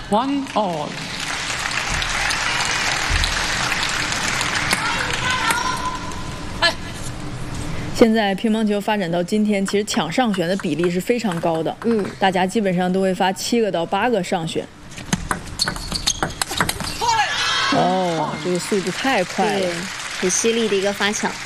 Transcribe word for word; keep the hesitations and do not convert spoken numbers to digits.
One all。 现在乒乓球发展到今天，其实抢上旋的比例是非常高的。嗯，大家基本上都会发七个到八个上旋。哦，这个速度太快了， 很犀利的一个发抢。